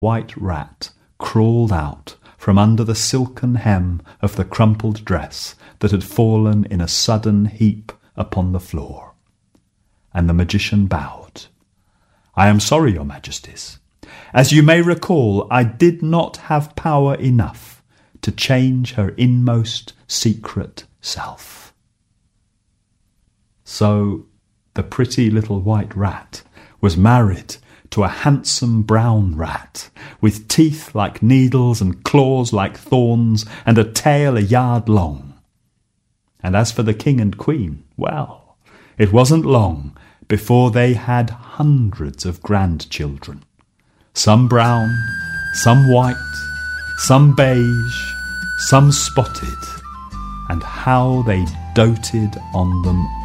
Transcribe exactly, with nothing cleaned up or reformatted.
white rat crawled out from under the silken hem of the crumpled dress that had fallen in a sudden heap upon the floor. And the magician bowed. "I am sorry, your majesties. As you may recall, I did not have power enough to change her inmost secret self." So the pretty little white rat was married to a handsome brown rat, with teeth like needles and claws like thorns and a tail a yard long. And as for the king and queen, well, it wasn't long before they had hundreds of grandchildren, some brown, some white, some beige, some spotted, and how they doted on them